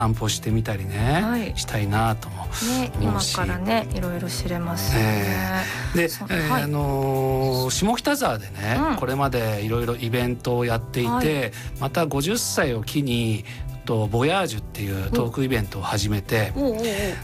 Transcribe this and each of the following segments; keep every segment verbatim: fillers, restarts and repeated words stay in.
散歩してみたりね、 はい、 したいなともね、今からねいろいろ知れますよね。 えー、で、えーはい、あのー、下北沢でね、うん、これまでいろいろイベントをやっていて、はい、またごじゅっさいを機にとボヤージュっていうトークイベントを始めて、うん、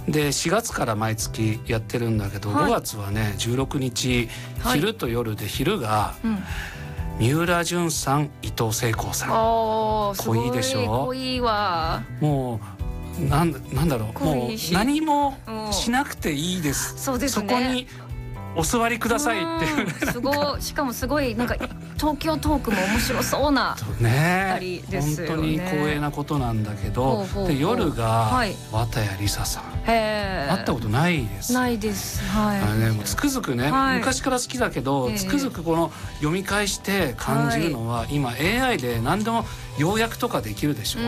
でしがつから毎月やってるんだけど、はい、ごがつはねじゅうろくにち、はい、昼と夜で、昼が、うん、三浦淳さん、伊藤聖子さん、濃いでしょ。 濃いわ。 もうなんなんだろう、もう何もしなくていいです。 そうですね。 そこにお座りくださいっていう、ね、 すごい、しかもすごいなんか東京トークも面白そうな二人ですよね。 本当に光栄なことなんだけど、ほうほうほう、で夜が、はい、綿谷りささん、へ会ったことないです。 ないです。はい。 あのね、もうつくづくね、はい、昔から好きだけど、つくづくこの読み返して感じるのは、はい、今 エーアイ で何でも要約とかできるでしょ。うん、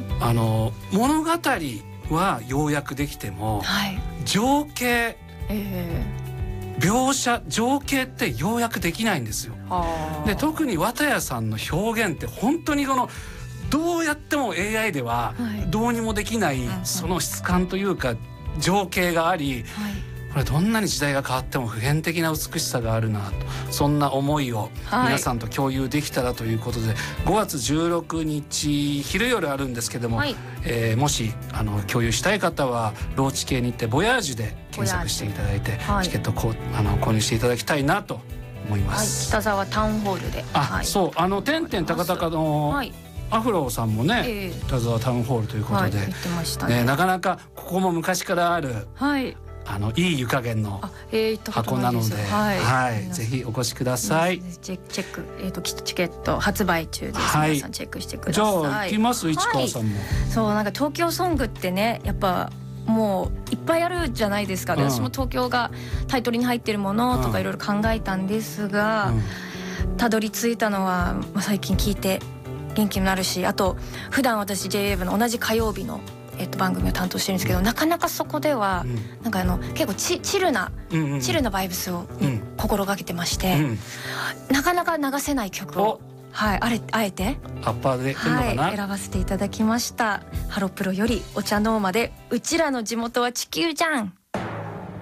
あの物語は要約できても、はい、情景、えー描写、情景って要約できないんですよ。で特に綿谷さんの表現って本当にこのどうやっても エーアイ ではどうにもできないその質感というか情景があり、これどんなに時代が変わっても普遍的な美しさがあるなと、そんな思いを皆さんと共有できたらということで、ごがつじゅうろくにち昼夜あるんですけども、はい、えー、もしあの共有したい方はローチ系に行ってボヤージュで検索していただいて、はい、チケットこうあの購入していただきたいなと思います。 はい、北沢タウンホールで、 あ、はい、そう、あのてんてんたかたかの、はい、アフロさんもね、えー、北沢タウンホールということで、はい、言ってましたね。ね、なかなかここも昔からある、はい、あのいい湯加減の箱なので、はいはい、ぜひお越しください。 チェック、えー、とチケット発売中です、はい、皆さんチェックしてください。 じゃあ行きます、市川さんも。 はい、そう、なんか東京ソングってね、やっぱもういっぱいあるじゃないですか。で、うん、私も東京がタイトルに入ってるものとかいろいろ考えたんですが、うん、たどり着いたのは、まあ、最近聞いて元気になるし、あと普段私 ジェイエー 部の同じ火曜日のえっと、番組を担当してるんですけど、うん、なかなかそこでは、うん、なんかあの結構 チ, チルな、うんうん、チルなバイブスを、うん、心がけてまして、うん、なかなか流せない曲を、はい、あれあえてアッパーで来るのかな、 はい、選ばせていただきました。ハロプロよりお茶ノーマでうちらの地元は地球じゃん。